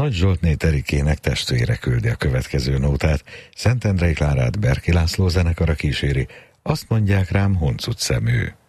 Nagy Zsoltné Terikének testvére küldi a következő nótát. Szentendrei Klárát Berki László zenekara kíséri, azt mondják rám huncut szemű.